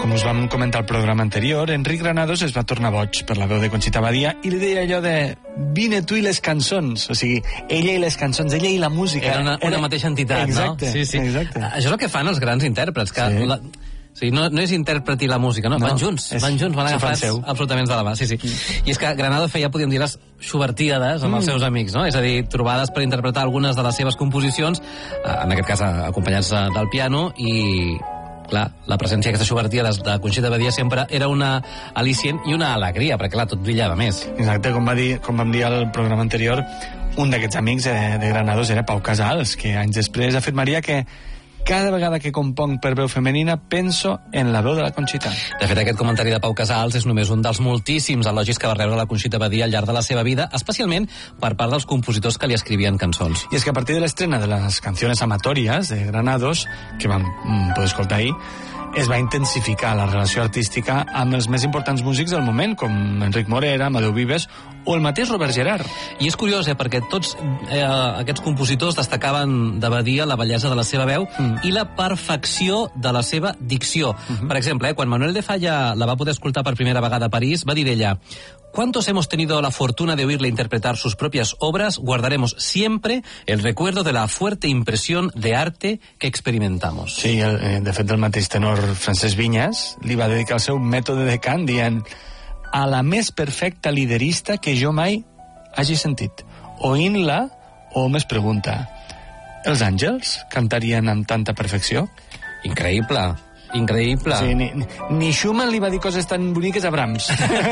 com us vam comentar al programa anterior, Enric Granados es va tornar boig per la veu de Conxita Badia i li deia allò de vine tu i les cançons, o sigui, ella i les cançons, ella i la música. Era una mateixa entitat, exacte, no? Sí, sí. Exacte. Això és el que fan els grans intèrprets, que o sigui, no és intèrpret i la música, no? Van junts, van agafats absolutament de la mà. Sí, sí. I és que Granado feia, podríem dir, les xubertíades amb els seus amics, no? És a dir, trobades per interpretar algunes de les seves composicions, en aquest cas acompanyats del piano, i clar, la presència d'aquestes xubertíades de Conxita Badia sempre era una al·licient i una alegria, perquè clar, tot brillava més. Exacte, com vam dir al programa anterior, un d'aquests amics de Granados era Pau Casals, que anys després afirmaria que cada vegada que componc per veu femenina penso en la veu de la Conxita. De fet, aquest comentari de Pau Casals és només un dels moltíssims elogis que va rebre la Conxita Badia al llarg de la seva vida, especialment per part dels compositors que li escrivien cançons. I és que a partir de l'estrena de les canciones amatorias de Granados, que vam poder escoltar ahir, es va intensificar la relació artística amb els més importants músics del moment, com Enric Morera, Amadeu Vives o el mateix Robert Gerard. I és curiós, perquè tots aquests compositors destacaven de Badia la bellesa de la seva veu i la perfecció de la seva dicció. Per exemple, quan Manuel de Falla la va poder escoltar per primera vegada a París, va dir d'ella: ¿cuántos hemos tenido la fortuna de oírle interpretar sus propias obras? Guardaremos siempre el recuerdo de la fuerte impresión de arte que experimentamos. Sí, de fet, el mateix tenor Francesc Vinyas li va dedicar el seu mètode de cant dient: a la més perfecta liderista que jo mai hagi sentit. Oint-la, hom es pregunta: els àngels cantarien amb tanta perfecció? Increïble. Increïble. Sí, ni Schumann li va dir coses tan boniques a Brahms.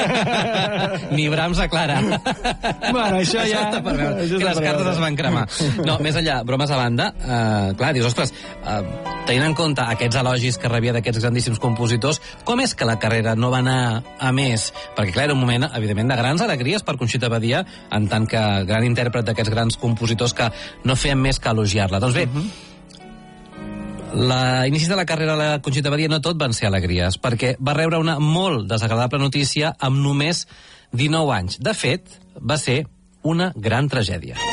Ni Brahms a Clara. Bueno, això ja està per veure. Que les cartes es van cremar. No, més enllà, bromes a banda, clar, dius, ostres, tenint en compte aquests elogis que rebia d'aquests grandíssims compositors, com és que la carrera no va anar a més? Perquè, clar, era un moment, evidentment, de grans alegries per Conxita Badia, en tant que gran intèrpret d'aquests grans compositors que no feien més que elogiar-la. Doncs bé, l'inici de la carrera de la Conxita Badia no tot van ser alegries, perquè va rebre una molt desagradable notícia amb només 19 anys. De fet, va ser una gran tragèdia.